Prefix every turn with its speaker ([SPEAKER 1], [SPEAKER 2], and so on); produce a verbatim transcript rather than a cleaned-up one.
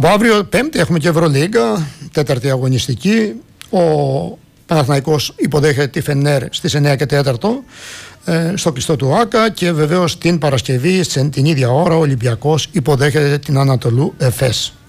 [SPEAKER 1] Από αύριο Πέμπτη έχουμε και Ευρωλίγκα, τέταρτη αγωνιστική. Ο Παναθηναϊκός υποδέχεται τη Φενέρ στις εννιά και τέσσερα ε, στο κλειστό του ΆΚΑ, και βεβαίως την Παρασκευή την ίδια ώρα ο Ολυμπιακός υποδέχεται την Ανατολού Εφές.